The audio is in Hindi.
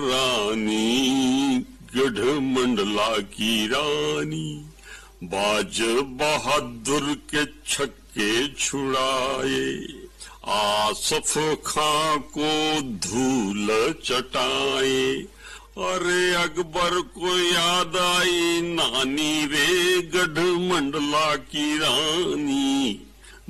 रानी गढ़ मंडला की रानी, बाज बहादुर के छक्के छुड़ाए, आसफ खां को धूल चटाए। अरे अकबर को याद आई नानी रे गढ़ मंडला की रानी,